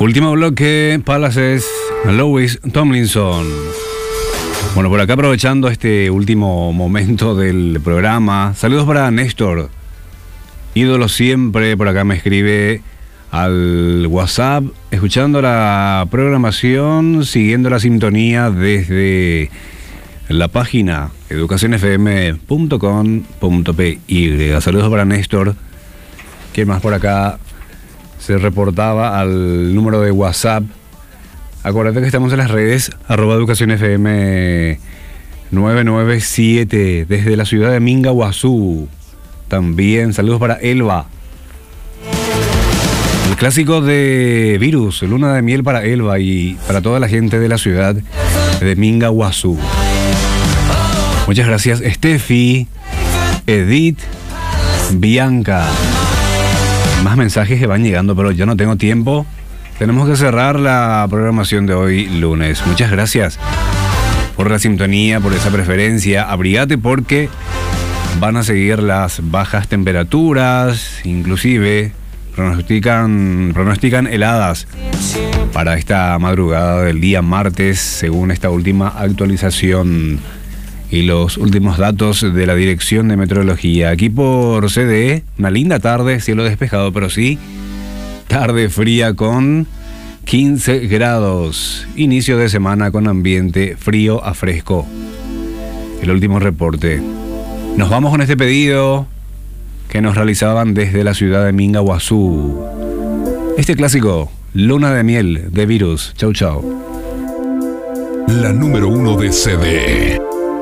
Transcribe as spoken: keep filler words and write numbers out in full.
Último bloque, Palaces, Louis Tomlinson. Bueno, por acá aprovechando este último momento del programa, saludos para Néstor, ídolo siempre, por acá me escribe al WhatsApp, escuchando la programación, siguiendo la sintonía desde la página educación f m punto com punto p y. Saludos para Néstor. ¿Quién más por acá se reportaba al número de WhatsApp? Acuérdate que estamos en las redes, arroba educación f m nueve nueve siete, desde la ciudad de Mingaguazú. También saludos para Elba. El clásico de Virus, Luna de Miel para Elba y para toda la gente de la ciudad de Mingaguazú. Muchas gracias, Steffi, Edith, Bianca. Más mensajes que van llegando, pero yo no tengo tiempo. Tenemos que cerrar la programación de hoy lunes. Muchas gracias por la sintonía, por esa preferencia. Abrigate porque van a seguir las bajas temperaturas, inclusive pronostican, pronostican heladas para esta madrugada del día martes, según esta última actualización y los últimos datos de la Dirección de Meteorología. Aquí por C D E, una linda tarde, cielo despejado, pero sí, tarde fría con quince grados. Inicio de semana con ambiente frío a fresco. El último reporte. Nos vamos con este pedido que nos realizaban desde la ciudad de Mingaguazú. Este clásico, Luna de Miel, de Virus. Chau, chau. La número uno de C D E.